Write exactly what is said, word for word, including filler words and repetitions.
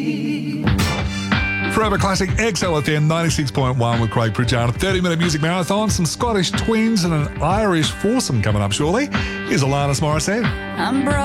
Forever Classic X L F M ninety-six point one with Craig Pritchard. A thirty-minute music marathon, some Scottish twins and an Irish foursome coming up shortly. Here's Alanis Morissette. I'm broke.